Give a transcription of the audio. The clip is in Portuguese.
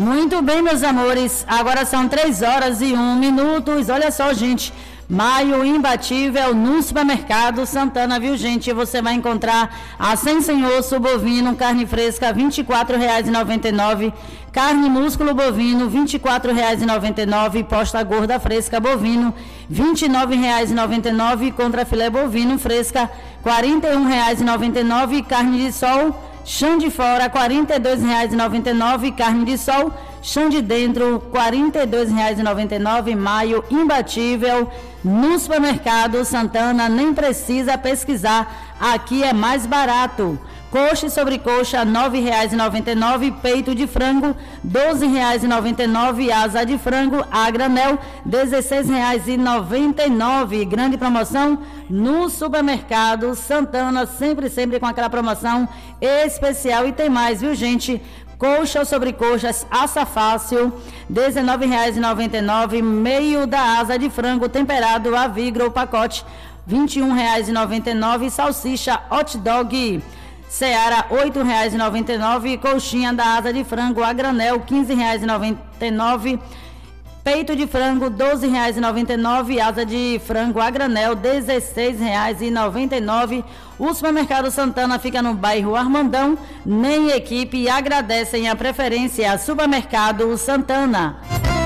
Muito bem, meus amores, agora são 3h01. Olha só, gente, maio imbatível no Supermercado Santana, viu, gente? Você vai encontrar a sem osso bovino, carne fresca, R$ 24,99. Carne músculo bovino, R$ 24,99. Posta gorda fresca bovino, R$ 29,99. Contra filé bovino fresca, R$ 41,99. Carne de sol, chão de fora, R$ 42,99. Carne de sol, chão de dentro, R$ 42,99. Maio imbatível no Supermercado Santana, nem precisa pesquisar, aqui é mais barato. Coxa e sobrecoxa, R$ 9,99. Peito de frango, R$ 12,99. Asa de frango a granel, R$ 16,99. Grande promoção no Supermercado Santana, sempre com aquela promoção especial. E tem mais, viu, gente? Coxa ou sobrecoxas, assa fácil, R$ 19,99. Meio da asa de frango temperado a vigro, o pacote, R$ 21,99. Salsicha hot dog Seara, R$ 8,99. Coxinha da asa de frango a granel, R$ 15,99. Peito de frango, R$ 12,99. Asa de frango a granel, R$ 16,99. O Supermercado Santana fica no bairro Armandão. Nem equipe agradecem a preferência. Supermercado Santana.